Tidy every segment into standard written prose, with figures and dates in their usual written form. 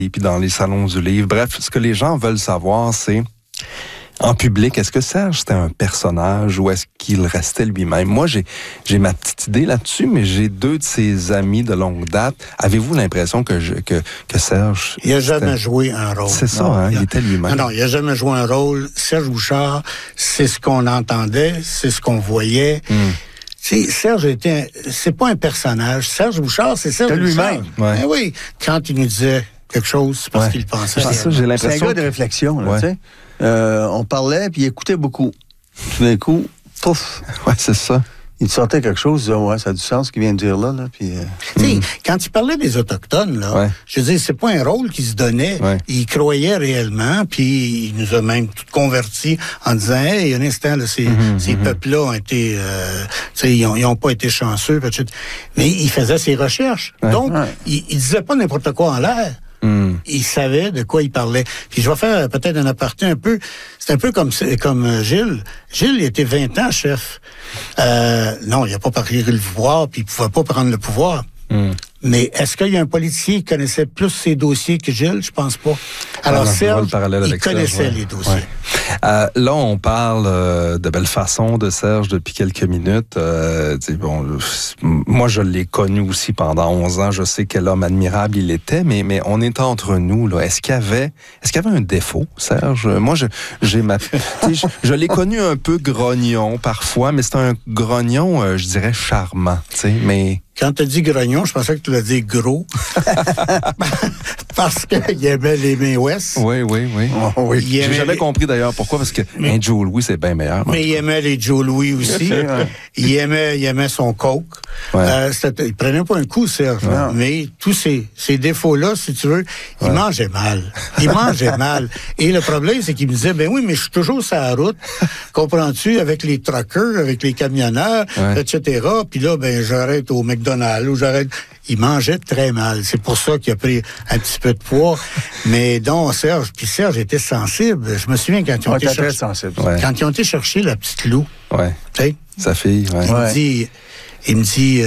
et puis dans les salons du livre. Bref, ce que les gens veulent savoir, c'est en public, est-ce que Serge c'était un personnage ou est-ce qu'il restait lui-même? Moi, j'ai ma petite idée là-dessus, mais j'ai 2 de ses amis de longue date. Avez-vous l'impression que Serge... Il n'a jamais joué un rôle. C'est ça, hein? Il était lui-même. Non, il n'a jamais joué un rôle. Serge Bouchard, c'est ce qu'on entendait, c'est ce qu'on voyait. Serge c'est pas un personnage. Serge Bouchard, c'est Serge Bouchard. lui-même. Ouais. Ben oui, quand il nous disait quelque chose, c'est parce qu'il pensait. C'est ça, j'ai l'impression. C'est un gars de réflexion, là, tu sais. On parlait, puis il écoutait beaucoup. Tout d'un coup, pouf! Ouais, c'est ça. Il te sortait quelque chose, il disait, ouais, ça a du sens ce qu'il vient de dire là. Puis, Tu sais, quand il parlait des Autochtones, là, je veux dire, c'est pas un rôle qu'il se donnait. Il croyait réellement, puis il nous a même tout convertis en disant, hey, un instant, là, ces peuples-là ont été, tu sais, ils ont pas été chanceux, etc. Mais il faisait ses recherches. Donc, il disait pas n'importe quoi en l'air. Il savait de quoi il parlait. Puis je vais faire peut-être un aparté un peu. C'est un peu comme Gilles. Gilles, il était 20 ans chef. Non, il n'a pas pris le pouvoir, puis il ne pouvait pas prendre le pouvoir. Mais est-ce qu'il y a un policier qui connaissait plus ses dossiers que Gilles? Je pense pas. Alors Serge, il connaissait les dossiers. Là, on parle de belle façon de Serge depuis quelques minutes. Bon, moi, je l'ai connu aussi pendant 11 ans. Je sais quel homme admirable il était, mais on est entre nous. Là. Est-ce qu'il y avait un défaut, Serge? Moi, je l'ai connu un peu grognon parfois, mais c'est un grognon, je dirais, charmant. Mais... Quand tu as dit grognon, je pensais que tu l'as dit gros. Parce qu'il aimait les mains ouest. Oui. J'ai jamais compris d'ailleurs pourquoi, parce que un Joe Louis, c'est bien meilleur. Mais il aimait les Joe Louis aussi. il aimait son coke. Il prenait pas un coup, Serge. Mais tous ces défauts-là, si tu veux, il mangeait mal. Et le problème, c'est qu'il me disait, ben oui, mais je suis toujours sur la route. Comprends-tu? Avec les truckers, avec les camionneurs, etc. Puis là, ben, j'arrête au McDonald's ou j'arrête. Il mangeait très mal. C'est pour ça qu'il a pris un petit peu de poids. Mais donc, Serge était sensible. Je me souviens quand ils ont été chercher la petite Lou. Ouais. Tu sais? Sa fille, Il me dit,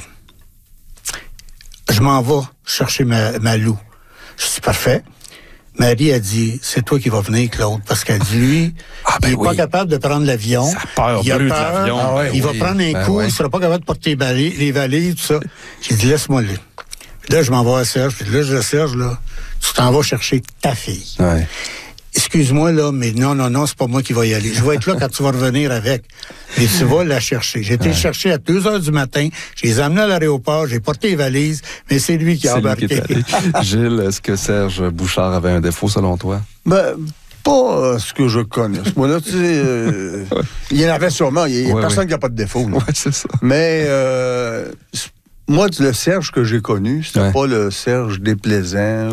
je m'en vais chercher ma Lou. Je dis, parfait. Marie a dit, c'est toi qui vas venir, Claude, parce qu'elle dit, lui, il n'est pas capable de prendre l'avion. Ça peur, il a peur. Il va prendre un coup, il ne sera pas capable de porter les valises, tout ça. J'ai dit, laisse-moi le. Puis là, je m'en vais à Serge. Puis là, je dis, Serge, là, tu t'en vas chercher ta fille. Excuse-moi, là, mais non, c'est pas moi qui vais y aller. Je vais être là quand tu vas revenir avec. Et tu vas la chercher. J'ai été le chercher à 2h du matin. Je les ai amenés à l'aéroport. J'ai porté les valises, mais c'est lui qui a embarqué. Gilles, est-ce que Serge Bouchard avait un défaut, selon toi? Ben, pas ce que je connais. Moi-là, tu sais, il y en avait sûrement. Il y a personne qui n'a pas de défaut. Oui, c'est ça. Mais... moi, le Serge que j'ai connu, c'était pas le Serge déplaisant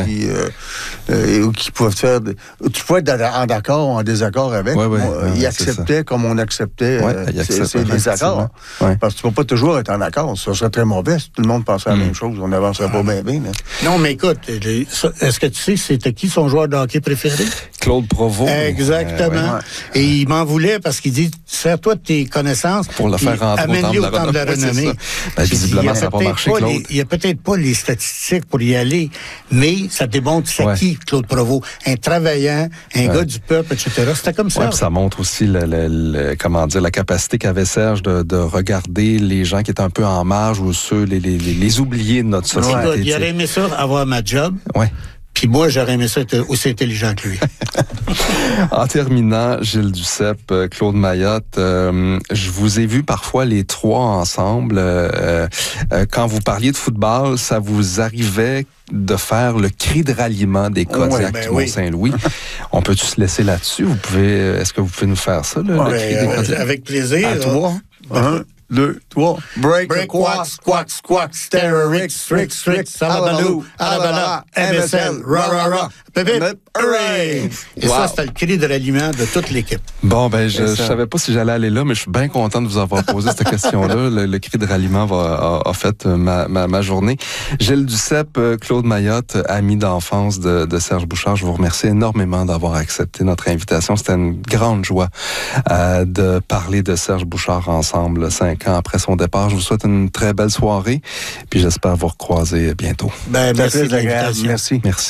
qui pouvait faire... Tu pouvais être en accord ou en désaccord avec. Il acceptait comme on acceptait ses désaccords. Parce que tu ne peux pas toujours être en accord. Ça serait très mauvais si tout le monde pensait la même chose. On n'avancerait pas bien. Mais... Non, mais écoute, est-ce que tu sais c'était qui son joueur de hockey préféré? Claude Provost. Exactement. Et il m'en voulait parce qu'il dit, sers-toi de tes connaissances pour le faire rentrer au temple de la renommée. Visiblement, ça n'a pas marché, Claude. Il n'y a peut-être pas les statistiques pour y aller, mais ça démontre c'est qui, Claude Provost. Un travaillant, un gars du peuple, etc. C'était comme ça. Puis ça montre aussi la capacité qu'avait Serge de regarder les gens qui étaient un peu en marge ou ceux, les oubliés de notre société. Il aurait aimé ça, avoir ma job. Puis moi, j'aurais aimé ça être aussi intelligent que lui. En terminant, Gilles Duceppe, Claude Mayotte, je vous ai vu parfois les trois ensemble. Quand vous parliez de football, ça vous arrivait de faire le cri de ralliement des Kodiaks du Mont-Saint-Louis. On peut-tu se laisser là-dessus? Est-ce que vous pouvez nous faire ça, le cri des Kodiaks? Avec plaisir. À toi. 1, 2, 3. Break, quack, squawk, squawk, Sterorix, Strix, Strix, Salabalou, Alabala, MSL, ra, pépip, hooray! Et ça, c'était le cri de ralliement de toute l'équipe. Bon, ben, je savais pas si j'allais aller là, mais je suis bien content de vous avoir posé cette question-là. Le cri de ralliement a fait ma journée. Gilles Duceppe, Claude Mayotte, ami d'enfance de Serge Bouchard, je vous remercie énormément d'avoir accepté notre invitation. C'était une grande joie de parler de Serge Bouchard ensemble 5 5 ans après son départ. Je vous souhaite une très belle soirée, puis j'espère vous recroiser bientôt. Merci de l'invitation. Merci. Merci.